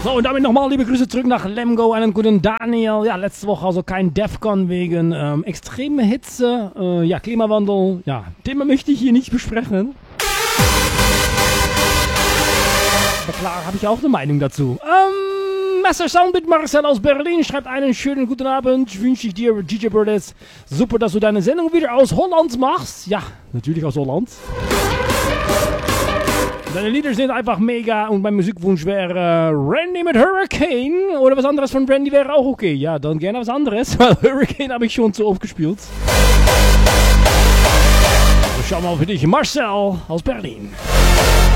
So, und damit nochmal liebe Grüße zurück nach Lemgo, einen guten Daniel. Ja, letzte Woche also kein Defcon wegen extreme Hitze, Klimawandel. Ja, Thema möchte ich hier nicht besprechen. Aber klar, habe ich auch eine Meinung dazu. Master Soundbit Marcel aus Berlin schreibt einen schönen guten Abend. Wünsche ich dir, DJ Brothers. Super, dass du deine Sendung wieder aus Holland machst. Ja, natürlich aus Holland. Deine Lieder sind einfach mega und mein Musikwunsch wäre Randy mit Hurricane oder was anderes von Randy wäre auch okay. Ja, dann gerne was anderes, weil Hurricane habe ich schon zu oft gespielt. Also schau mal für dich, Marcel aus Berlin.